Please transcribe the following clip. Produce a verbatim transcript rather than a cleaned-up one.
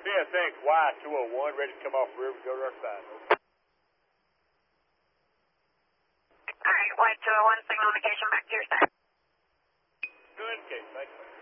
Yeah, thanks. Y two oh one, ready to come off the river, go to our side. Alright, Y two oh one, signal indication back to your side. Good, okay, thanks.